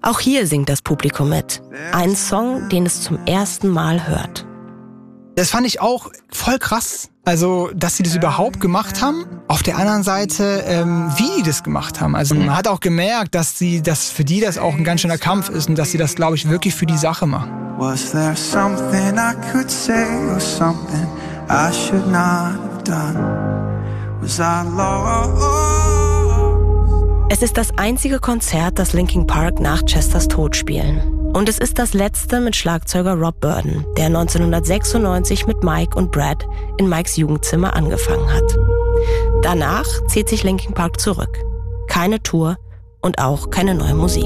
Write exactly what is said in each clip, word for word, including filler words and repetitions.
Auch hier singt das Publikum mit. Einen Song, den es zum ersten Mal hört. Das fand ich auch voll krass. Also, dass sie das überhaupt gemacht haben. Auf der anderen Seite, ähm, wie die das gemacht haben. Also, man hat auch gemerkt, dass sie, dass für die das auch ein ganz schöner Kampf ist und dass sie das, glaube ich, wirklich für die Sache machen. Was there something I could say or something I should not have done? Was I lost? Es ist das einzige Konzert, das Linkin Park nach Chesters Tod spielen. Und es ist das letzte mit Schlagzeuger Rob Burden, der neunzehnhundertsechsundneunzig mit Mike und Brad in Mikes Jugendzimmer angefangen hat. Danach zieht sich Linkin Park zurück. Keine Tour und auch keine neue Musik.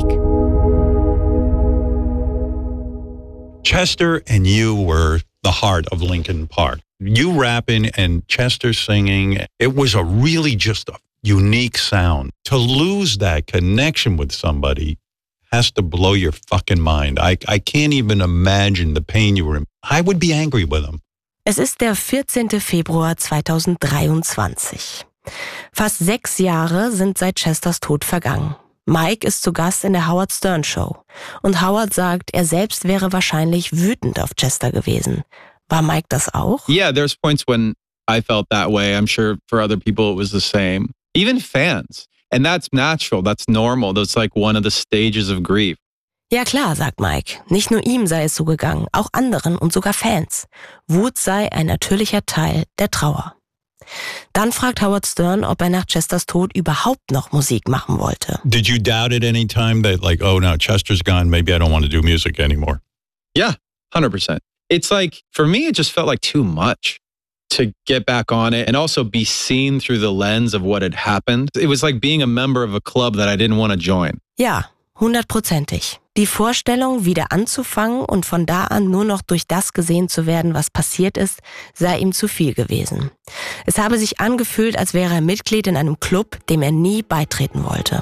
Chester and you were the heart of Linkin Park. You rapping and Chester singing, it was a really just a unique sound. To lose that connection with somebody has to blow your fucking mind. I, I can't even imagine the pain you were in. I would be angry with him. Es ist der vierzehnten Februar zweitausenddreiundzwanzig. Fast sechs Jahre sind seit Chesters Tod vergangen. Mike ist zu Gast in der Howard Stern Show. Und Howard sagt, er selbst wäre wahrscheinlich wütend auf Chester gewesen. War Mike das auch? Yeah, there's points when I felt that way. I'm sure for other people it was the same. Even fans. And that's natural, that's normal. That's like one of the stages of grief. Ja klar, sagt Mike. Nicht nur ihm sei es so gegangen, auch anderen und sogar Fans. Wut sei ein natürlicher Teil der Trauer. Dann fragt Howard Stern, ob er nach Chesters Tod überhaupt noch Musik machen wollte. Did you doubt at any time that like, oh no, Chester's gone, maybe I don't want to do music anymore? Yeah, one hundred percent. It's like, for me, it just felt like too much to get back on it and also be seen through the lens of what had happened. It was like being a member of a club that I didn't want to join. Ja, hundertprozentig. Die Vorstellung, wieder anzufangen und von da an nur noch durch das gesehen zu werden, was passiert ist, sei ihm zu viel gewesen. Es habe sich angefühlt, als wäre er Mitglied in einem Club, dem er nie beitreten wollte.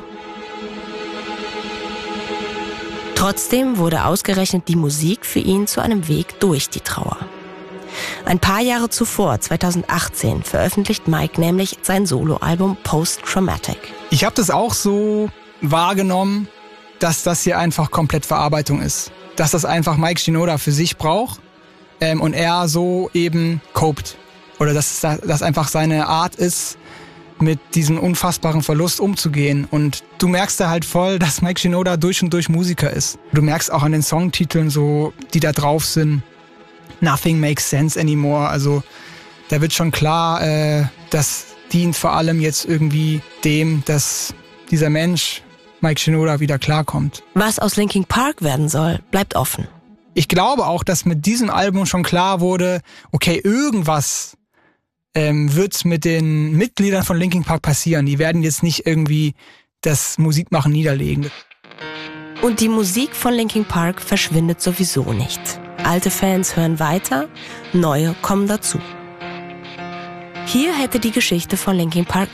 Trotzdem wurde ausgerechnet die Musik für ihn zu einem Weg durch die Trauer. Ein paar Jahre zuvor, zweitausendachtzehn, veröffentlicht Mike nämlich sein Soloalbum Post-Traumatic. Ich habe das auch so wahrgenommen, dass das hier einfach komplett Verarbeitung ist. Dass das einfach Mike Shinoda für sich braucht ähm, und er so eben copt. Oder dass das einfach seine Art ist, mit diesem unfassbaren Verlust umzugehen. Und du merkst da halt voll, dass Mike Shinoda durch und durch Musiker ist. Du merkst auch an den Songtiteln so, die da drauf sind, Nothing makes sense anymore. Also da wird schon klar, äh, das dient vor allem jetzt irgendwie dem, dass dieser Mensch, Mike Shinoda, wieder klarkommt. Was aus Linkin Park werden soll, bleibt offen. Ich glaube auch, dass mit diesem Album schon klar wurde, okay, irgendwas ähm, wird mit den Mitgliedern von Linkin Park passieren. Die werden jetzt nicht irgendwie das Musikmachen niederlegen. Und die Musik von Linkin Park verschwindet sowieso nicht. Alte Fans hören weiter, neue kommen dazu. Hier hätte die Geschichte von Linkin Park